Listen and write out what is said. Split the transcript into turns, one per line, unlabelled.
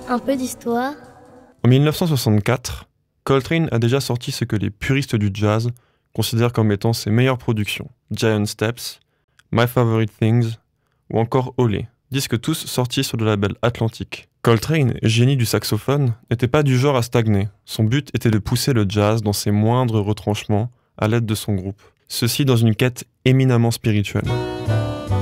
Un peu d'histoire.
En 1964, Coltrane a déjà sorti ce que les puristes du jazz considèrent comme étant ses meilleures productions, Giant Steps, My Favorite Things ou encore Olé, disques tous sortis sur le label Atlantic. Coltrane, génie du saxophone, n'était pas du genre à stagner. Son but était de pousser le jazz dans ses moindres retranchements à l'aide de son groupe. Ceci dans une quête éminemment spirituelle.